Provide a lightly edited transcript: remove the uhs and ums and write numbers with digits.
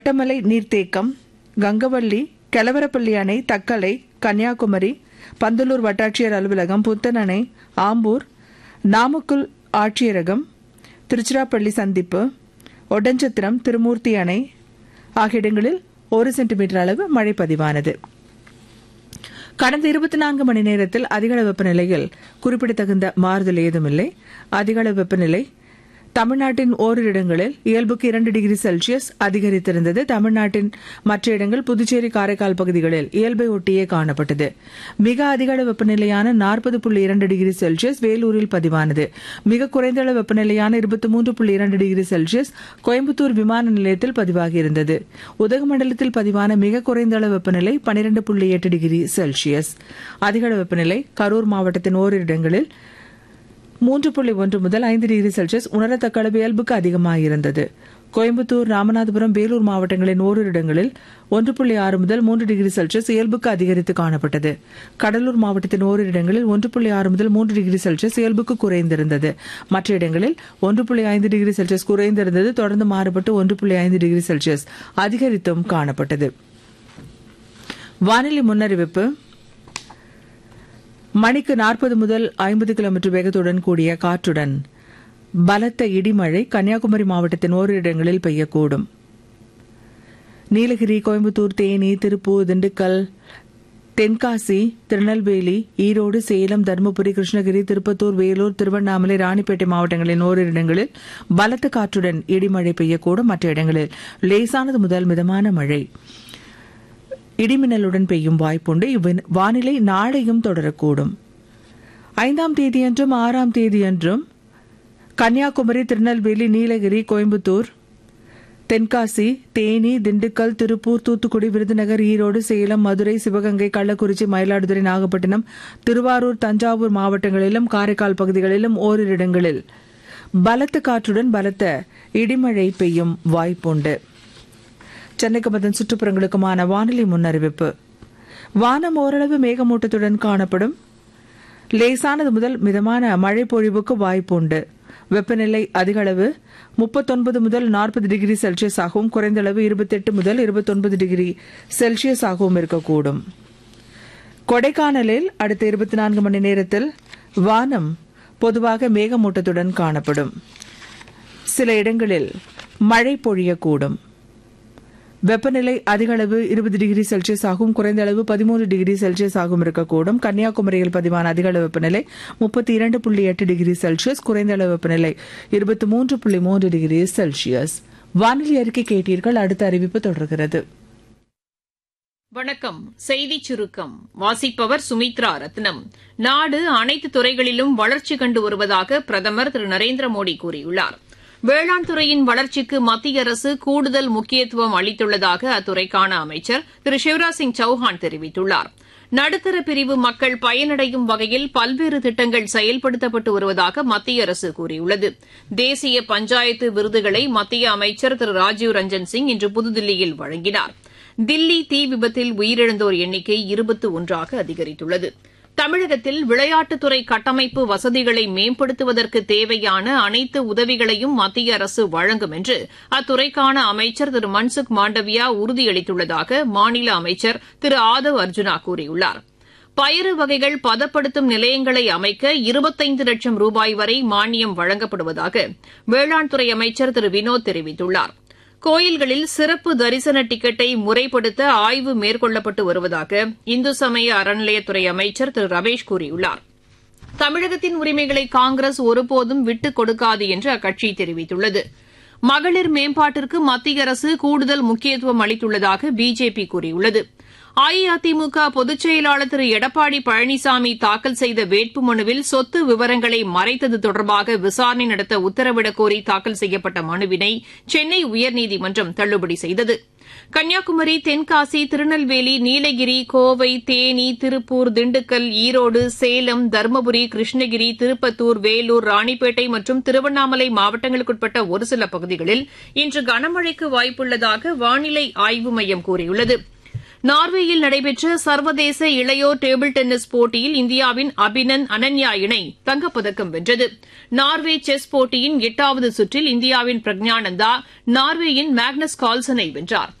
கட்டமலை நீர்த்தேக்கம், கங்கவள்ளி, கெலவரப்பள்ளி அணை, தக்கலை, கன்னியாகுமரி, பந்தலூர் வட்டாட்சியர் அலுவலகம், புத்தன் அணை, ஆம்பூர், நாமக்கல் ஆட்சியரகம், திருச்சிராப்பள்ளி சந்திப்பு, ஒட்டன்சத்திரம், திருமூர்த்தி அணை ஆகிய இடங்களில் 1 சென்டிமீட்டர் அளவு மழை பதிவானது. கடந்த 24 மணி நேரத்தில் அதிகளவு வெப்பநிலையில் குறிப்பிடத்தகுந்த மாறுதல் ஏதுமில்லை. அதிகளவு வெப்பநிலை தமிழ்நாட்டின் ஓரிரு இடங்களில் இயல்புக்கு 2 டிகிரி செல்சியஸ் அதிகரித்திருந்தது. தமிழ்நாட்டின் மற்ற இடங்கள், புதுச்சேரி, காரைக்கால் பகுதிகளில் இயல்பை ஒட்டியே காணப்பட்டது. மிக அதிகளவு வெப்பநிலையான 40.2 டிகிரி செல்சியஸ் வேலூரில் பதிவானது. மிக குறைந்த அளவு வெப்பநிலையான 23.2 டிகிரி செல்சியஸ் கோயம்புத்தூர் விமான நிலையத்தில் பதிவாகியிருந்தது. உதகமண்டலத்தில் பதிவான மிக குறைந்த அளவு வெப்பநிலை 12.8 டிகிரி செல்சியஸ். அதிகளவு வெப்பநிலை கரூர் மாவட்டத்தின் ஓரிரு இடங்களில் 3.1 முதல் 5 டிகிரி செல்சியஸ் உணரத்தக்க அளவு இயல்புக்கு அதிகமாயிருந்தது. கோயம்புத்தூர், ராமநாதபுரம், வேலூர் மாவட்டங்களின் ஓரிரு இடங்களில் 1.6 முதல் 3 டிகிரி செல்சியஸ் இயல்புக்கு அதிகரித்து காணப்பட்டது. கடலூர் மாவட்டத்தின் ஓரிரு இடங்களில் 1.6 முதல் 3 டிகிரி செல்சியஸ் இயல்புக்கு குறைந்திருந்தது. மற்ற இடங்களில் 1.5 டிகிரி செல்சியஸ் குறைந்திருந்தது. தொடர்ந்து மாறுபட்டு 1.5 டிகிரி செல்சியஸ் அதிகரித்தும் காணப்பட்டது. வானிலை முன்னறிவிப்பு. மணிக்கு 40 முதல் 50 கிலோமீட்டர் வேகத்துடன் கூடிய காற்றுடன் பலத்த இடிமழை கன்னியாகுமரி மாவட்டத்தின் ஓரிரு இடங்களில் பெய்யக்கூடும். நீலகிரி, கோயம்புத்தூர், தேனி, திருப்பூர், திண்டுக்கல், தென்காசி, திருநெல்வேலி, ஈரோடு, சேலம், தருமபுரி, கிருஷ்ணகிரி, திருப்பத்தூர், வேலூர், திருவண்ணாமலை, ராணிப்பேட்டை மாவட்டங்களின் ஓரிரு இடங்களில் பலத்த காற்றுடன் இடிமழை பெய்யக்கூடும். மற்ற இடங்களில் லேசானது முதல் மிதமான மழை இடிமின்னலுடன் பெய்யும் வாய்ப்புண்டு. வானிலை நாளையும் தொடரக்கூடும். 5ஆம் தேதியன்றும் 6ஆம் தேதியன்றும் கன்னியாகுமரி, திருநெல்வேலி, நீலகிரி, கோயம்புத்தூர், தென்காசி, தேனி, திண்டுக்கல், திருப்பூர், தூத்துக்குடி, விருதுநகர், ஈரோடு, சேலம், மதுரை, சிவகங்கை, கள்ளக்குறிச்சி, மயிலாடுதுறை, நாகப்பட்டினம், திருவாரூர், தஞ்சாவூர் மாவட்டங்களிலும் காரைக்கால் பகுதிகளிலும் ஓரிரு இடங்களில் பலத்த காற்றுடன் பலத்த இடிமழை பெய்யும் வாய்ப்புண்டு. சென்னைக்கும் அதன் சுற்றுப்புறங்களுக்குமான வானிலை முன்னறிவிப்பு. வானம் ஓரளவு மேகமூட்டத்துடன் காணப்படும். லேசானது முதல் மிதமான மழை பொழிவுக்கு வாய்ப்புண்டு. வெப்பநிலை அதிகளவு 39 முதல் 40 டிகிரி செல்சியஸ் ஆகவும் குறைந்த அளவு 28 முதல் 29 டிகிரி செல்சியஸ் ஆகவும் இருக்கக்கூடும். கொடைக்கானலில் அடுத்த 24 மணி நேரத்தில் வானம் பொதுவாக மேகமூட்டத்துடன் காணப்படும். சில இடங்களில் மழை பொழியக்கூடும். வெப்பநிலை அதிகளவு 20 டிகிரி செல்சியஸ் ஆகவும் குறைந்த அளவு 13 டிகிரி செல்சியஸ் ஆகவும் இருக்கக்கூடும். கன்னியாகுமரியில் பதிவான அதிகளவு வெப்பநிலை 32.8 டிகிரி செல்சியஸ், குறைந்த அளவு வெப்பநிலை 23.3 டிகிரி செல்சியஸ். வானிலை அறிக்கை கேட்டீர்கள். அடுத்த அறிவிப்பு தொடர்கிறது. வணக்கம். செய்திச் சுருக்கம் வாசிப்பவர் சுமித்ரா ரத்னம். நாடு அனைத்து துறைகளிலும் வளர்ச்சி கண்டு வருவதாக பிரதமர் திரு நரேந்திர மோடி கூறியுள்ளார். வேளாண் துறையின் வளர்ச்சிக்கு மத்திய அரசு கூடுதல் முக்கியத்துவம் அளித்துள்ளதாக அத்துறைக்கான அமைச்சர் திரு சிவராஜ் சிங் சௌஹான் தெரிவித்துள்ளார். நடுத்தர பிரிவு மக்கள் பயனடையும் வகையில் பல்வேறு திட்டங்கள் செயல்படுத்தப்பட்டு வருவதாக மத்திய அரசு கூறியுள்ளது. தேசிய பஞ்சாயத்து விருதுகளை மத்திய அமைச்சர் திரு ராஜீவ் ரஞ்சன் சிங் இன்று புதுதில்லியில் வழங்கினார். தில்லி தீ விபத்தில் உயிரிழந்தோர் எண்ணிக்கை 21ஆக அதிகரித்துள்ளது. தமிழகத்தில் விளையாட்டுத்துறை கட்டமைப்பு வசதிகளை மேம்படுத்துவதற்கு தேவையான அனைத்து உதவிகளையும் மத்திய அரசு வழங்கும் என்று அத்துறைக்கான அமைச்சர் திரு மன்சுக் மாண்டவியா உறுதியளித்துள்ளதாக மாநில அமைச்சர் திரு ஆதவ் அர்ஜுனா கூறியுள்ளார். பயறு வகைகள் பதப்படுத்தும் நிலையங்களை அமைக்க 25 லட்சம் ரூபாய் வரை மானியம் வழங்கப்படுவதாக வேளாண் துறை அமைச்சர் திரு வினோத் தெரிவித்துள்ளார். கோயில்களில் சிறப்பு தரிசன டிக்கெட்டை முறைப்படுத்த ஆய்வு மேற்கொள்ளப்பட்டு வருவதாக இந்து சமய அறநிலையத்துறை அமைச்சர் திரு ரமேஷ் கூறியுள்ளார். தமிழகத்தின் உரிமைகளை காங்கிரஸ் ஒருபோதும் விட்டுக் கொடுக்காது என்று அக்கட்சி தெரிவித்துள்ளது. மகளிர் மேம்பாட்டிற்கு மத்திய அரசு கூடுதல் முக்கியத்துவம் அளித்துள்ளதாக பிஜேபி கூறியுள்ளது. அஇஅதிமுக பொதுச் செயலாளர் திரு எடப்பாடி பழனிசாமி தாக்கல் செய்த வேட்புமனுவில் சொத்து விவரங்களை மறைத்தது தொடர்பாக விசாரணை நடத்த உத்தரவிடக் கோரி தாக்கல் செய்யப்பட்ட மனுவினை சென்னை உயர்நீதிமன்றம் தள்ளுபடி செய்தது. கன்னியாகுமரி, தென்காசி, திருநெல்வேலி, நீலகிரி, கோவை, தேனி, திருப்பூர், திண்டுக்கல், ஈரோடு, சேலம், தருமபுரி, கிருஷ்ணகிரி, திருப்பத்தூர், வேலூர், ராணிப்பேட்டை மற்றும் திருவண்ணாமலை மாவட்டங்களுக்குட்பட்ட ஒரு சில பகுதிகளில் இன்று கனமழைக்கு வாய்ப்புள்ளதாக வானிலை ஆய்வு மையம் கூறியுள்ளது. நார்வேயில் நடைபெற்ற சர்வதேச இளையோர் டேபிள் டென்னிஸ் போட்டியில் இந்தியாவின் அபினந்த் அனன்யா இணை தங்கப்பதக்கம் வென்றது. நார்வே செஸ் போட்டியின் 8வது சுற்றில் இந்தியாவின் பிரக்ஞானந்தா நார்வேயின் மேக்னஸ் கால்சனை வென்றார்.